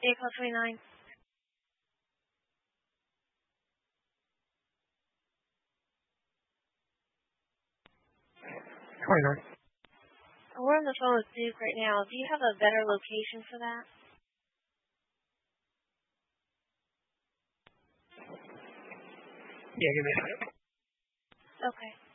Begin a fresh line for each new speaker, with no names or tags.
April 29.
29.
We're on the phone with Duke right now. Do you have a better location for that?
Yeah, give me a second.
Okay.